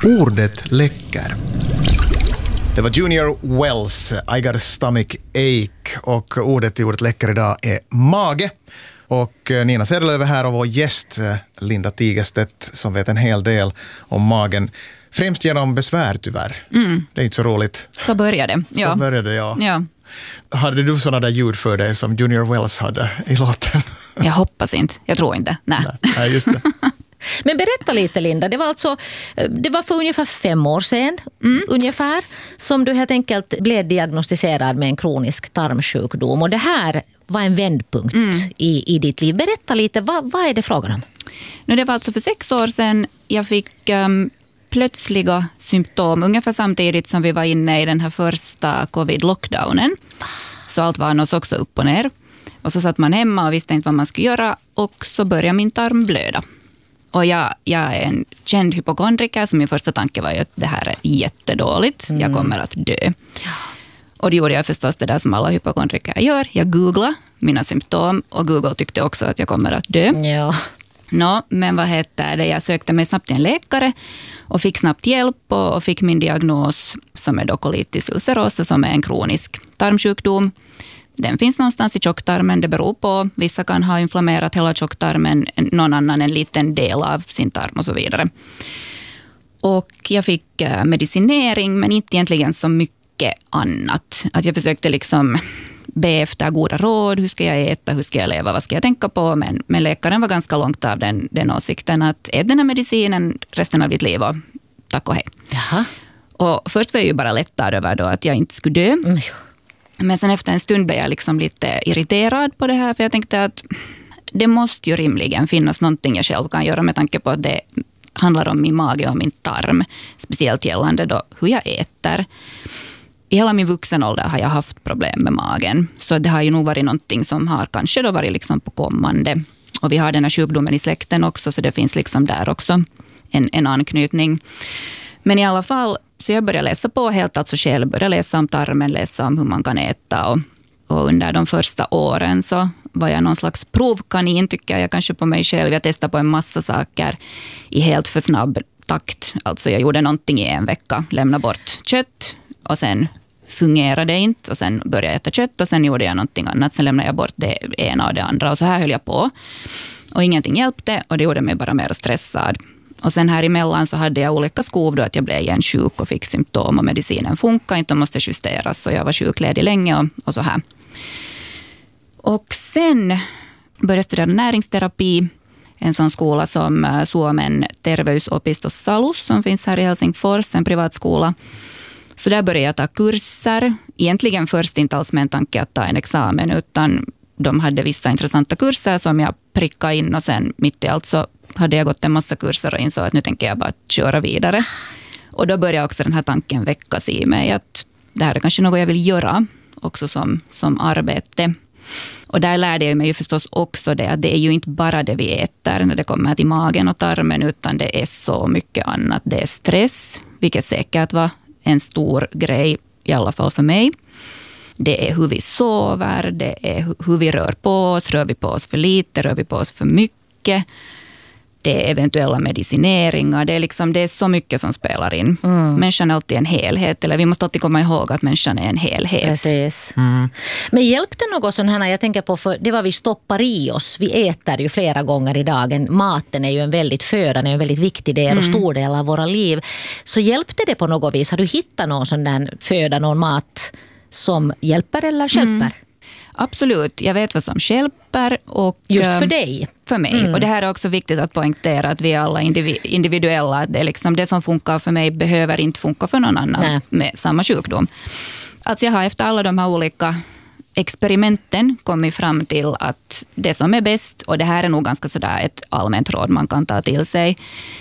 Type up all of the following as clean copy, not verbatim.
Ordet läcker. Det var Junior Wells, I got a stomach ache, och ordet i ordet läcker idag är mage. Och Nina Sedelöv är här och vår gäst Linda Tigerstedt som vet en hel del om magen. Främst genom besvär tyvärr. Det är inte så roligt. Så började det. Så började det, ja. Hade du sådana där ljud för dig som Junior Wells hade i låten? Jag hoppas inte. Jag tror inte. Nej, just det. Men berätta lite, Linda, det var för ungefär 5 år sedan ungefär som du helt enkelt blev diagnostiserad med en kronisk tarmsjukdom, och det här var en vändpunkt i ditt liv. Berätta lite, vad är det frågan om? Det var alltså för 6 år sedan jag fick plötsliga symptom ungefär samtidigt som vi var inne i den här första covid-lockdownen. Så allt var något också upp och ner. Och så satt man hemma och visste inte vad man skulle göra, och så började min tarm blöda. Och jag är en känd hypokondriker, så min första tanke var ju att det här är jättedåligt. Jag kommer att dö. Och det gjorde jag förstås det där som alla hypokondriker gör. Jag googlade mina symptom och Google tyckte också att jag kommer att dö. Ja. Men vad heter det? Jag sökte mig snabbt till en läkare och fick snabbt hjälp och fick min diagnos som är då colitis ulcerosa, som är en kronisk tarmsjukdom. Den finns någonstans i tjocktarmen, det beror på. Vissa kan ha inflammerat hela tjocktarmen, någon annan en liten del av sin tarm och så vidare. Och jag fick medicinering, men inte egentligen så mycket annat. Att jag försökte liksom be efter goda råd, hur ska jag äta, hur ska jag leva, vad ska jag tänka på. Men läkaren var ganska långt av den åsikten att ät den här medicinen resten av ditt liv och tack och hej. Jaha. Och först var jag ju bara lättad över då att jag inte skulle dö. Men sen efter en stund blev jag liksom lite irriterad på det här, för jag tänkte att det måste ju rimligen finnas någonting jag själv kan göra med tanke på att det handlar om min mage och min tarm. Speciellt gällande då hur jag äter. I hela min vuxenålder har jag haft problem med magen. Så det har ju nog varit någonting som har kanske då varit liksom på kommande. Och vi har den här sjukdomen i släkten också, så det finns liksom där också en anknytning. Men i alla fall, så jag började läsa på helt alltså själv. Började läsa om tarmen, läsa om hur man kan äta. Och under de första åren så var jag någon slags provkanin, tycker jag kanske på mig själv. Jag testade på en massa saker i helt för snabb takt. Alltså jag gjorde någonting i en vecka. Lämnade bort kött och sen fungerade det inte. Och sen började jag äta kött och sen gjorde jag någonting annat. Sen lämnade jag bort det ena och det andra. Och så här höll jag på. Och ingenting hjälpte och det gjorde mig bara mer stressad. Och sen här emellan så hade jag olika skov då, att jag blev igen sjuk och fick symptom och medicinen funkar inte och måste justeras. Så jag var sjukledig länge och så här. Och sen började jag studera näringsterapi. En sån skola som Suomen terveysopistos Salus som finns här i Helsingfors, en privatskola. Så där började jag ta kurser. Egentligen först inte alls med en tanke att ta en examen, utan de hade vissa intressanta kurser som jag prickade in, och sen mitt i allt så hade jag gått en massa kurser och insåg att nu tänker jag bara köra vidare. Och då började också den här tanken väckas i mig att det här är kanske något jag vill göra också som arbete. Och där lärde jag mig ju förstås också det att det är ju inte bara det vi äter när det kommer till magen och tarmen, utan det är så mycket annat. Det är stress, vilket säkert var en stor grej i alla fall för mig. Det är hur vi sover, det är hur vi rör vi på oss för lite, rör vi på oss för mycket. Det är eventuella medicineringar, det är så mycket som spelar in. Människan är alltid en helhet, eller vi måste alltid komma ihåg att människan är en helhet. Precis. Men hjälpte något sån här, jag tänker på, för det var vi stoppar i oss, vi äter ju flera gånger i dagen, maten är ju en väldigt viktig del och stor del av våra liv. Så hjälpte det på något vis? Har du hittat någon sån där föda, någon mat som hjälper eller stjälper? Absolut, jag vet vad som hjälper. Och just för dig? För mig. Och det här är också viktigt att poängtera att vi är alla individuella. Det är liksom det som funkar för mig behöver inte funka för någon annan med samma sjukdom. Alltså jag har efter alla de här olika experimenten kommit fram till att det som är bäst, och det här är nog ganska sådär ett allmänt råd man kan ta till sig,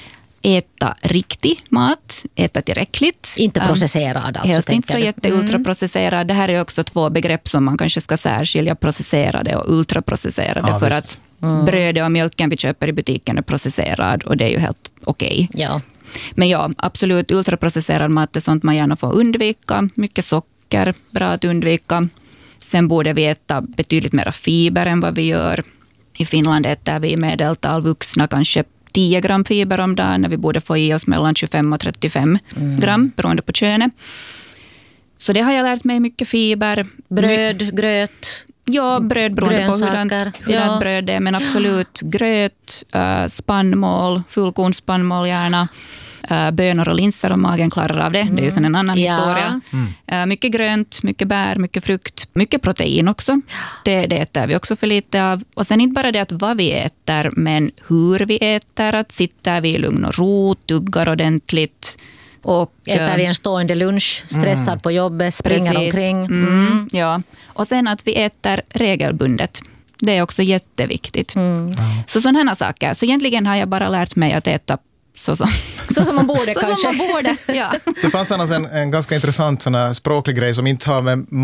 äta riktig mat, äta tillräckligt. Inte processerad alltså. Helst inte så jätteultraprocesserad. Det här är också 2 begrepp som man kanske ska särskilja, processerade och ultraprocesserade. För att brödet och mjölken vi köper i butiken är processerad och det är ju helt okej. Ja. Men ja, absolut, ultraprocesserad mat är sånt man gärna får undvika. Mycket socker, bra att undvika. Sen borde vi äta betydligt mer fiber än vad vi gör. I Finland äter vi i medeltal vuxna kanske 10 gram fiber om dagen när vi borde få i oss mellan 25 och 35 gram beroende på könet. Så det har jag lärt mig, mycket fiber. Bröd, gröt. Ja, bröd beroende på hurdant bröd det är, men absolut gröt, spannmål, fullkornsspannmål gärna. Bönor och linser om magen klarar av det. Det är ju sen en annan historia. Mycket grönt, mycket bär, mycket frukt, mycket protein också. Det äter vi också för lite av. Och sen inte bara det att vad vi äter, men hur vi äter. Att sitter vi i lugn och ro, tuggar ordentligt. Och äter vi en stående lunch, stressad på jobbet, springer omkring. Ja. Och sen att vi äter regelbundet. Det är också jätteviktigt. Så sådana här saker. Så egentligen har jag bara lärt mig att äta så som man borde kanske. Som man borde, ja. Det fanns annars en ganska intressant sån här språklig grej som inte har med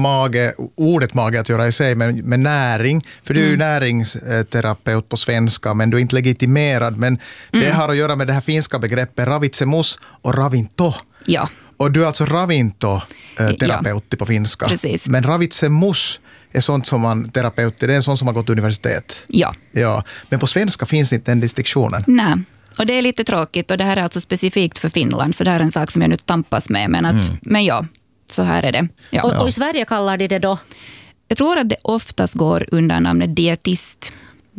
ordet mage att göra i sig, men med näring. För du är ju näringsterapeut på svenska, men du är inte legitimerad. Men det har att göra med det här finska begreppet ravitsemus och ravinto. Ja. Och du är alltså ravinto-terapeut på finska. Precis. Men ravitsemus är sånt som man terapeuti, det är sånt som har gått till universitet. Ja. Men på svenska finns inte den distinktionen. Nej. Och det är lite tråkigt, och det här är alltså specifikt för Finland, så det här är en sak som jag nu tampas med. Men ja, så här är det. Ja. Och i Sverige kallar de det då? Jag tror att det oftast går under namnet dietist.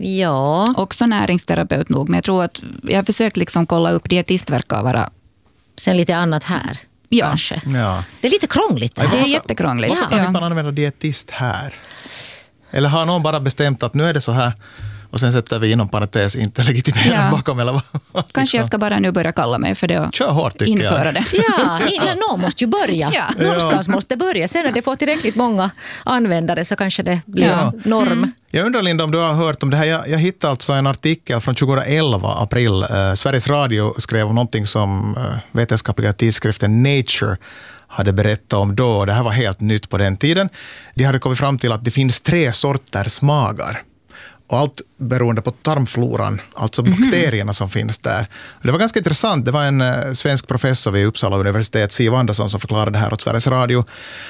Ja. Också näringsterapeut nog, men jag tror att jag har försökt liksom kolla upp, dietist verkar vara... Sen lite annat här, kanske. Ja. Det är lite krångligt. Det är jättekrångligt. Varför kan man använda dietist här? Eller har någon bara bestämt att nu är det så här... Och sen sätter vi inom parentes inte legitimerat bakom. Eller vad? Kanske jag ska bara nu börja kalla mig för det och kör hårt, införa det. Ja, någon måste ju börja. Någonstans måste det börja. Sen när det får tillräckligt många användare så kanske det blir norm. Jag undrar, Linda, om du har hört om det här. Jag hittade alltså en artikel från 2011, april. Sveriges Radio skrev om någonting som vetenskapliga tidskriften Nature hade berättat om då. Det här var helt nytt på den tiden. De hade kommit fram till att det finns 3 sorters magar. Och allt beroende på tarmfloran, alltså bakterierna som finns där. Det var ganska intressant. Det var en svensk professor vid Uppsala universitet, Siv Andersson, som förklarade det här åt Sveriges Radio.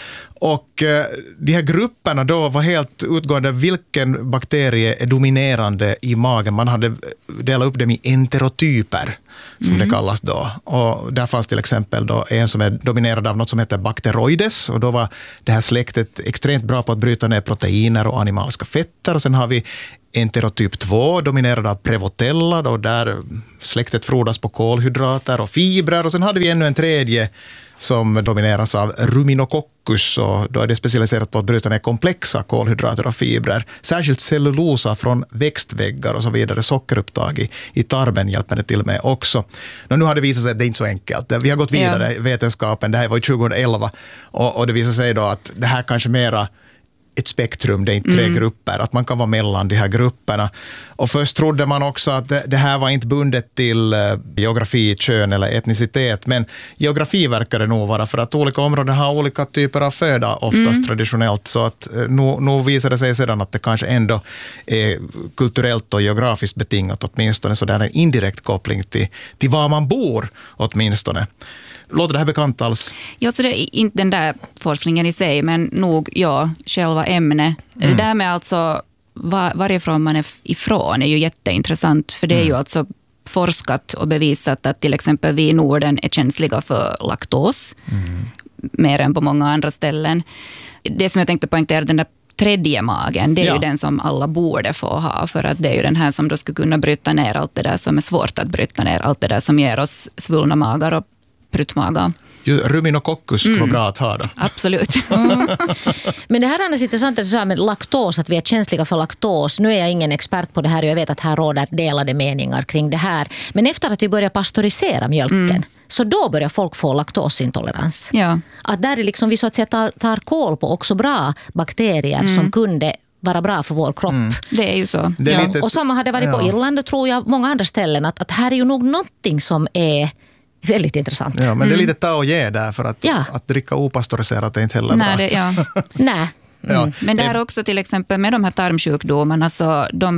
Och de här grupperna då var helt utgående vilken bakterie är dominerande i magen. Man hade delat upp dem i enterotyper, som det kallas då. Och där fanns till exempel då en som är dominerad av något som heter Bacteroides. Och då var det här släktet extremt bra på att bryta ner proteiner och animaliska fetter. Och sen har vi enterotyp 2, dominerad av Prevotella, då där släktet frodas på kolhydrater och fibrer. Och sen hade vi ännu en tredje som domineras av Ruminococcus, och då är det specialiserat på att bryta ner komplexa kolhydrater och fibrer. Särskilt cellulosa från växtväggar och så vidare, sockerupptag i tarmen hjälper det till med också. Nu har det visat sig att det är inte så enkelt. Vi har gått vidare i vetenskapen, det här var ju 2011, och det visar sig då att det här kanske mera ett spektrum, det är inte 3 grupper, att man kan vara mellan de här grupperna. Och först trodde man också att det här var inte bundet till geografi, kön eller etnicitet, men geografi verkar det nog vara, för att olika områden har olika typer av föda oftast traditionellt, så att nu visar det sig sedan att det kanske ändå är kulturellt och geografiskt betingat åtminstone, så det är en indirekt koppling till var man bor åtminstone. Låter det här bekant alls? Ja, så det är inte den där forskningen i sig, men nog själva ämnet. Det där med alltså varifrån man är ifrån är ju jätteintressant, för det är ju alltså forskat och bevisat att till exempel vi i Norden är känsliga för laktos, mer än på många andra ställen. Det som jag tänkte poängtera, den där tredje magen, det är ju den som alla borde få ha, för att det är ju den här som då ska kunna bryta ner allt det där som är svårt att bryta ner, allt det där som ger oss svullna magar och pruttmagar. Ruminococcus var bra att ha då. Absolut. Men det här är annars intressant att säga med laktos, att vi är känsliga för laktos. Nu är jag ingen expert på det här och jag vet att här råder delade meningar kring det här. Men efter att vi börjar pastörisera mjölken, så då börjar folk få laktosintolerans. Ja. Att där är liksom vi så att säga tar koll på också bra bakterier som kunde vara bra för vår kropp. Det är ju så. Det är lite, och samma hade varit på Irland och tror jag många andra ställen, att här är ju nog någonting som är väldigt intressant. Ja, men det är lite ta och ge där, för att dricka opastöriserat är inte heller bra. Nej. Men det här också till exempel med de här tarmsjukdomarna, så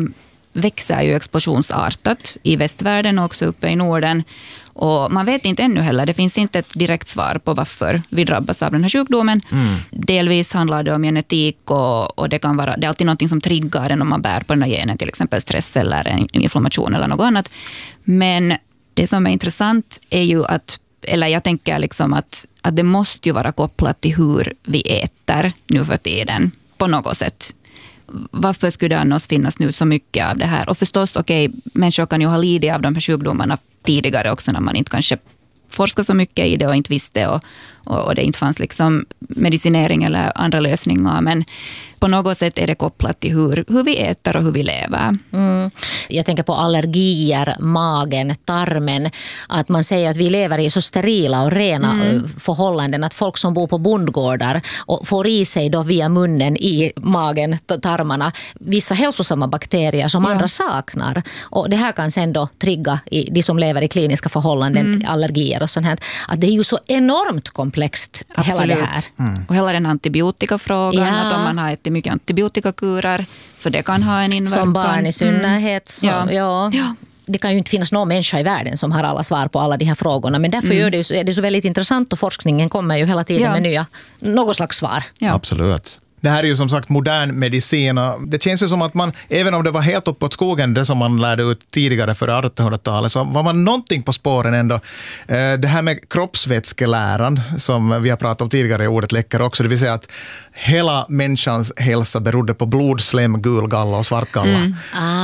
växer ju explosionsartat i västvärlden och också uppe i Norden. Och man vet inte ännu heller, det finns inte ett direkt svar på varför vi drabbas av den här sjukdomen. Delvis handlar det om genetik och det kan vara, det är alltid något som triggar den om man bär på den här genen, till exempel stress eller en inflammation eller något annat. Men det som är intressant är ju att, eller jag tänker liksom att det måste ju vara kopplat till hur vi äter nu för tiden på något sätt. Varför skulle det annars finnas nu så mycket av det här? Och förstås, människor kan ju ha lidit av de här sjukdomarna tidigare också när man inte kanske forskade så mycket i det och inte visste och det inte fanns liksom medicinering eller andra lösningar. Men på något sätt är det kopplat till hur vi äter och hur vi lever. Jag tänker på allergier, magen, tarmen. Att man säger att vi lever i så sterila och rena förhållanden att folk som bor på bondgårdar och får i sig då via munnen i magen, tarmarna, vissa hälsosamma bakterier som andra saknar. Och det här kan sen då trigga i de som lever i kliniska förhållanden, allergier och sånt här. Att det är ju så enormt komplext. Absolut. Hela det här. Och hela den antibiotikafrågan, att om man har ätit mycket antibiotikakurer så det kan ha en inverkan. Som barn i synnerhet. Ja. Det kan ju inte finnas någon människa i världen som har alla svar på alla de här frågorna. Men därför är det så väldigt intressant och forskningen kommer ju hela tiden med något slags svar. Ja. Absolut. Det här är ju som sagt modern medicin. Det känns ju som att man, även om det var helt uppåt skogen, det som man lärde ut tidigare före 1800-talet, så var man någonting på spåren ändå. Det här med kroppsvätskeläran, som vi har pratat om tidigare i ordet läckare också, det vill säga att hela människans hälsa berodde på blod, slem, gulgalla och svartgalla.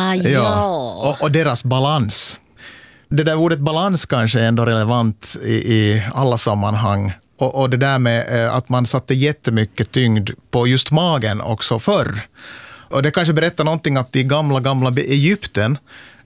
Och deras balans. Det där ordet balans kanske är ändå relevant i alla sammanhang. Och det där med att man satte jättemycket tyngd på just magen också förr. Och det kanske berättar någonting att i gamla Egypten,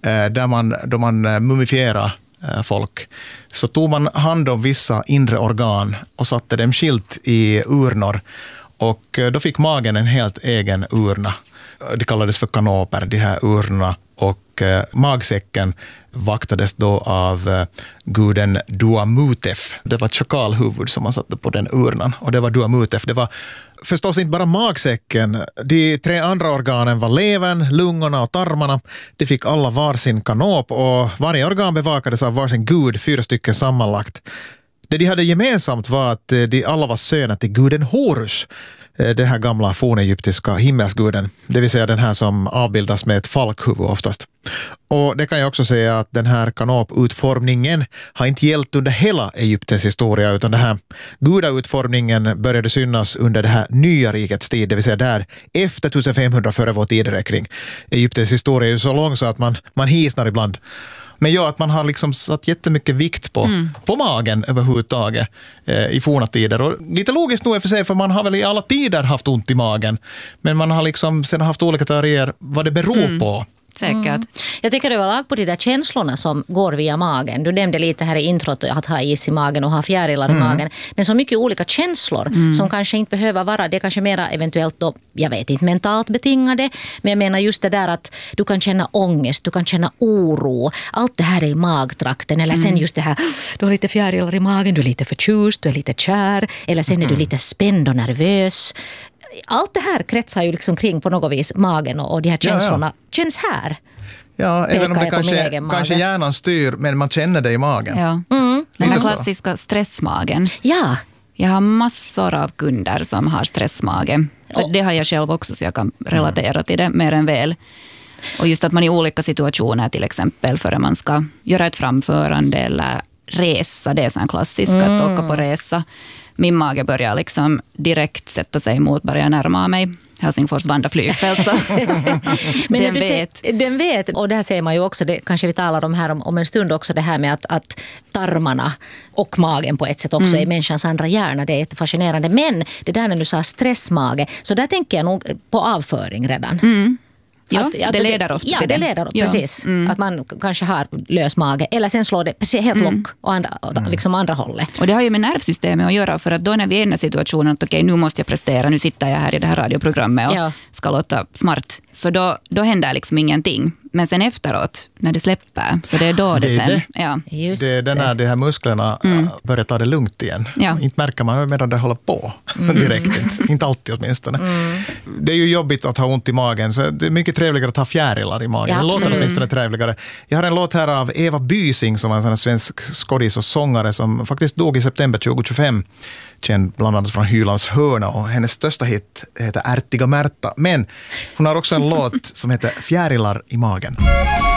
då man mumifierade folk, så tog man hand om vissa inre organ och satte dem skilt i urnor. Och då fick magen en helt egen urna. Det kallades för kanoper, de här urnorna. Och magsäcken vaktades då av guden Duamutef. Det var ett chakalhuvud som man satte på den urnan. Och det var Duamutef. Det var förstås inte bara magsäcken. De 3 andra organen var levern, lungorna och tarmarna. De fick alla varsin kanop och varje organ bevakades av varsin gud, 4 stycken sammanlagt. Det de hade gemensamt var att de alla var söner till guden Horus. Det här gamla fornegyptiska himmelsguden, det vill säga den här som avbildas med ett falkhuvud oftast. Och det kan jag också säga att den här kanoputformningen har inte gällt under hela Egyptens historia, utan den här gudautformningen började synas under det här nya rikets tid, det vill säga där efter 1500 före vår tideräkning. Egyptens historia är ju så lång så att man hisnar ibland. Men att man har liksom satt jättemycket vikt på magen överhuvudtaget i forna tider. Och lite logiskt nog för sig, för man har väl i alla tider haft ont i magen. Men man har liksom sedan haft olika teorier vad det beror på. Säkert. Jag tänker överlag på de där känslorna som går via magen. Du nämnde lite här i introt att ha is i magen och ha fjärilar i magen. Men så mycket olika känslor som kanske inte behöver vara, det är kanske mera eventuellt då, jag vet inte, mentalt betingade. Men jag menar just det där att du kan känna ångest, du kan känna oro. Allt det här är i magtrakten. Eller sen just det här, du har lite fjärilar i magen, du är lite förtjust, du är lite kär. Eller sen är du lite spänd och nervös. Allt det här kretsar ju liksom kring på något vis magen och de här känslorna känns här. Ja, även om det kanske hjärnan styr, men man känner det i magen. Ja. Den här klassiska stressmagen. Ja. Jag har massor av kunder som har stressmage. För det har jag själv också, så jag kan relatera till det mer än väl. Och just att man i olika situationer, till exempel före man ska göra ett framförande eller resa, det är sån klassisk att åka på resa. Min mage börjar liksom direkt sätta sig emot, börjar närma mig Helsingfors Vanda flygfält. Men den vet. Och det här ser man ju också, det kanske vi talar om här om en stund också, det här med att tarmarna och magen på ett sätt också är människans andra hjärna. Det är jättefascinerande. Men det där när du sa stressmage, så där tänker jag nog på avföring redan. Ja, det leder ofta till det. Ja, det leder precis. Att man kanske har lös mage. Eller sen slår det precis helt lock och liksom andra hållet. Och det har ju med nervsystemet att göra. För att då när vi är i den här situationen att okej, nu måste jag prestera. Nu sitter jag här i det här radioprogrammet och ska låta smart. Så då händer liksom ingenting. Men sen efteråt, när det släpper, så det är då det sen... det. Ja. Just Det är när de här musklerna börjar ta det lugnt igen. Ja. Inte märker man medan det håller på direkt. Inte alltid åtminstone. Det är ju jobbigt att ha ont i magen, så det är mycket trevligare att ha fjärilar i magen. Ja, det låter absolut. åtminstone trevligare. Jag har en låt här av Eva Bysing som var en sån här svensk skådis och sångare som faktiskt dog i september 2025. Känd bland annat från Hylands hörna, och hennes största hit heter Ärtiga Märta. Men hon har också en låt som heter Fjärilar i magen.